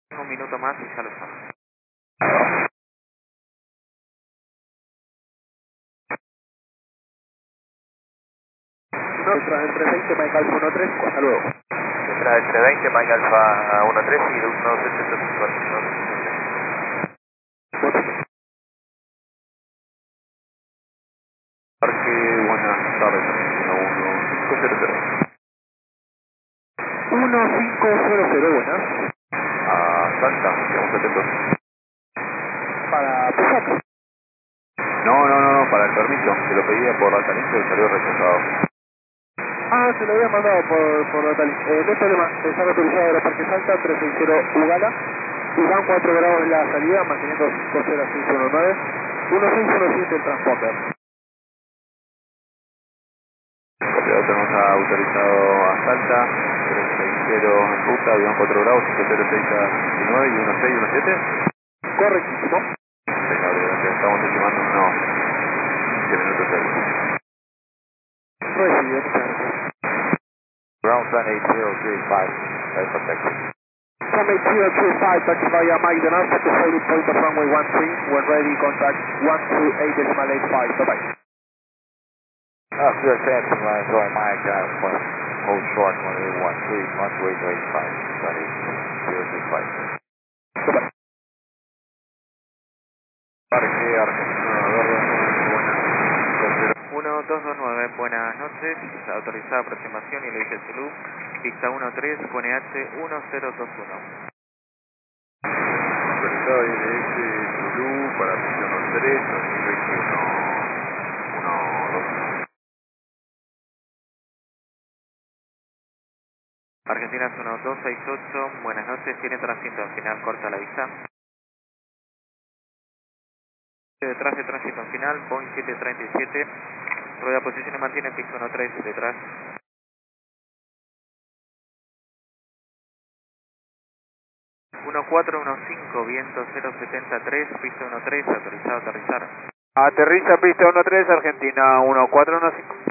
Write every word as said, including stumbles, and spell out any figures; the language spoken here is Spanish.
Un minuto más y ya lo estamos. Detrás del trescientos veinte, Mike Alfa uno tres, hasta luego. Detrás del trescientos veinte, Mike Alfa uno tres y uno sesenta y cinco. Parque, buenas tardes, uno cinco cero cero. uno cinco cero cero, buenas. A Salta, digamos atentos. Para Pujac. No, no, no, no, para el permiso, se lo pedía por alta lista y salió rechazado. Ah, se lo había mandado por, por Natal. Eh, no hay problema, está autorizado de la Parque Salta, trescientos sesenta Ugala. Y van cuatro grados en la salida, manteniendo cinco cero seis uno nueve. uno seis uno siete el transponder. Copiado, tenemos a autorizado a Salta, trescientos sesenta en ruta, avión cuatro grados, cinco cero seis a diecinueve y uno seis uno siete. Correctísimo. Impecable, gracias, estamos estimando unos quince minutos ahí. Recibido, muchas gracias. Ground Sun eight zero three five, that's protected. From eight zero two five, touch via Mike Donaldo to holding point of runway one three. When ready, contact one two eight decimal eight five. Bye-bye. Uh, good, passing line, going Mike, uh, hold short, one eight one three, one two eight eight five, one eight zero three five. Bye-bye. Parque Argentino, uno dos dos nueve, buenas noches. Autorizada aproximación y le dije Zulu. Pista uno tres, pone H uno cero dos uno. autorizado I L S Zulu para pista uno tres, dos mil veintiuno, uno dos. Argentina uno dos seis ocho, buenas noches. Tiene tránsito al final, corta la vista. Detrás de tránsito al final, Boeing siete treinta y siete. Rueda posición y mantiene pista uno tres detrás. uno cuatro uno cinco, viento cero setenta y tres, pista uno tres, autorizado a aterrizar. Aterriza pista uno tres, Argentina uno cuatro uno cinco.